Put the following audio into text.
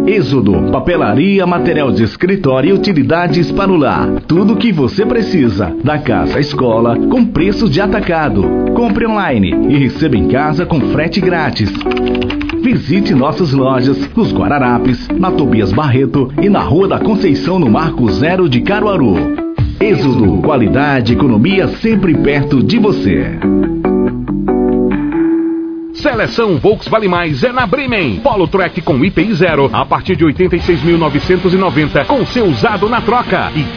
Êxodo, papelaria, material de escritório e utilidades para o lar. Tudo o que você precisa, da casa à escola, com preços de atacado. Compre online e receba em casa com frete grátis. Visite nossas lojas nos Guararapes, na Tobias Barreto e na Rua da Conceição, no Marco Zero de Caruaru. Êxodo, qualidade e economia sempre perto de você. Seleção Volks Vale Mais é na Bremen. Polo Track com IPI 0 a partir de 86.990 com seu usado na troca. E